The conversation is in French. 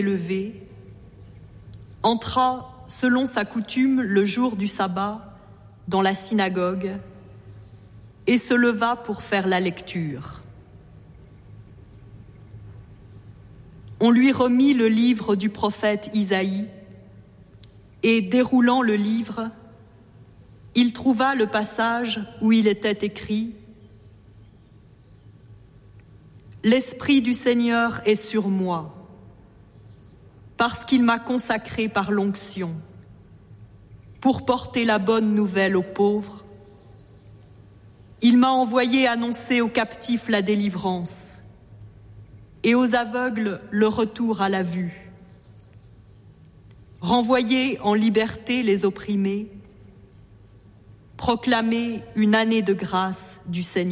levé, entra selon sa coutume le jour du sabbat dans la synagogue et se leva pour faire la lecture. On lui remit le livre du prophète Isaïe et, déroulant le livre, il trouva le passage où il était écrit « L'Esprit du Seigneur est sur moi, parce qu'il m'a consacré par l'onction, pour porter la bonne nouvelle aux pauvres. Il m'a envoyé annoncer aux captifs la délivrance et aux aveugles le retour à la vue, renvoyer en liberté les opprimés, proclamer une année de grâce du Seigneur. »